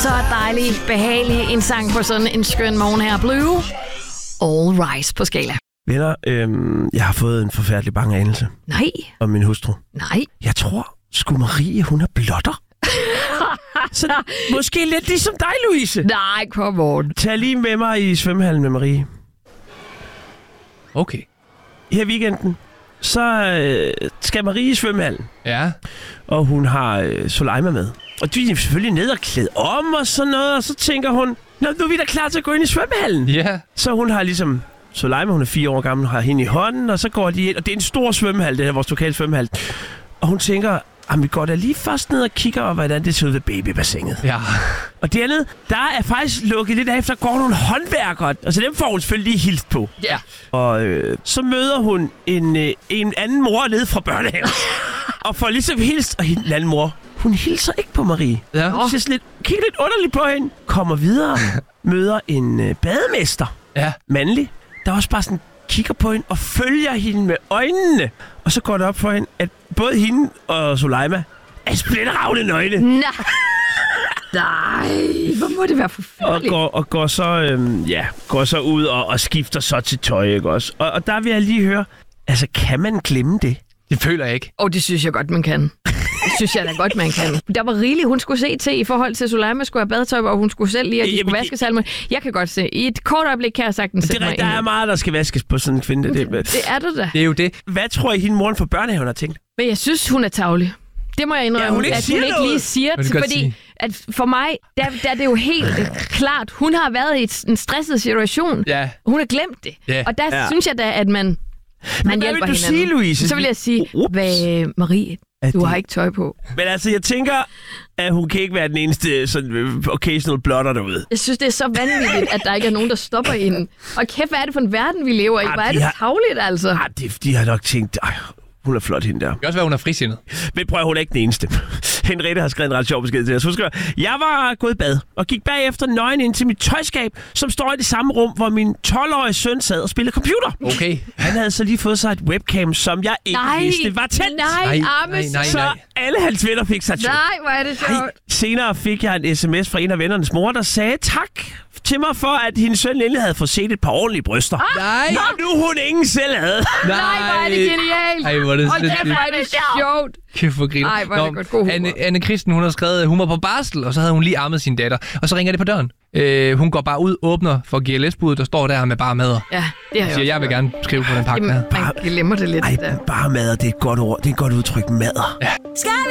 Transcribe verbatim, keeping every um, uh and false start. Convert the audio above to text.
Så dejlig, behagelig en sang på sådan en skøn morgen her. Blue, all rise på skala. Venner, øhm, jeg har fået en forfærdelig bange anelse. Nej. Om min hustru. Nej. Jeg tror, sgu Marie, hun er blotter. Så måske lidt ligesom dig, Louise. Nej, come on. Tag lige med mig i svømmehallen med Marie. Okay. Her i weekenden, så øh, skal Marie i svømmehallen. Ja. Og hun har øh, Soleima med. Og de er selvfølgelig ned og klædt om og sådan noget. Og så tænker hun, nå, nu er vi da klar til at gå ind i svømmehallen. Ja. Yeah. Så hun har ligesom... Soleima, hun er fire år gammel, har hende i hånden, og så går de ind. Og det er en stor svømmehal, det her, vores lokale svømmehal. Og hun tænker, at vi går da lige først ned og kigger, hvordan det ser ud ved babybassinet. Ja. Og det andet, der er faktisk lukket lidt af, efter går nogle håndværkere. Altså dem får hun selvfølgelig lige hilst på. Ja. Og øh, så møder hun en, øh, en anden mor nede fra børnehaven. Og får ligesom hilst, og den anden mor, hun hilser ikke på Marie. Ja. Hun ser lidt, kigger lidt underligt på hende. Kommer videre, møder en øh, bademester. Ja. Mandlig. Der også bare sådan kigger på hende og følger hende med øjnene. Og så går det op for hende, at både hende og Soleima er splitteravne nøgne. Nej. Nej, hvor må det være forfærdeligt. Og går, og går så, øhm, ja, går så ud og, og skifter så til tøj, ikke også? Og, og der vil jeg lige høre, altså kan man glemme det? Det føler jeg ikke. Åh, oh, det synes jeg godt, man kan. Det synes jeg da godt, man kan. Der var rigeligt, hun skulle se til i forhold til Soleima skulle have badetøj, og hun skulle selv lige, at de skulle vaske sig. Jeg kan godt se. I et kort øjeblik kan jeg sagtens sætte mig Der er meget, der skal vaskes på sådan en kvinde. Det, det er det da. Det er jo det. Hvad tror I, hende moren fra børnehaven har tænkt? Men jeg synes, hun er tarvelig. Det må jeg indrømme, ja, hun ikke at hun ikke lige siger til, fordi sige. At for mig, der, der er det jo helt klart, hun har været i et, en stresset situation. Ja. Hun har glemt det. Ja. Og der ja. synes jeg da, at man, man hvad hjælper vil du hinanden. sige, Louise? Så vil jeg sige, hvad, Marie, du det... har ikke tøj på. Men altså, jeg tænker, at hun kan ikke være den eneste sådan, occasional blotter derude. Jeg synes, det er så vanvittigt, at der ikke er nogen, der stopper hende. Og kæft, hvad er det for en verden, vi lever i? Hvor er det har... tavligt, altså? Ah, de, de har nok tænkt, ej, hun er flot, hende der. Det kan også være, hun er frisindet. Men prøv, hun er ikke den eneste. Henriette har skrevet en ret sjov besked til os. Husker, jeg var gået i bad og gik bagefter nøgen ind til mit tøjskab, som står i det samme rum, hvor min tolv-årige søn sad og spillede computer. Okay. Han havde så lige fået sig et webcam, som jeg ikke nej, vidste var tændt. Nej, nej, nej, så alle hans venner fik sig til. Nej, hvor er det sjovt. Senere fik jeg en sms fra en af vennernes mor, der sagde tak til mig for, at hendes søn endelig havde fået set et par ordentlige bryster. Ah, nej. Når nu hun ingen selv havde. Nej, hvor er det genialt. Ej, hvor er det Hold kæft, hvor er det sjovt. Kæft for griner. Ej, hvor er det godt. God humor. Anne, Anne Kristen, hun har skrevet, hun var på barsel, og så havde hun lige ammet sin datter. Og så ringer det på døren. Øh, hun går bare ud, åbner for G L S-budet, der står der med bare madder. Ja, det har jeg siger, jeg vil gerne skrive på den pakke her. Man glemmer det lidt Ej, der. bare madder, det er et godt ord. Det er et godt udtryk, madder. Ja.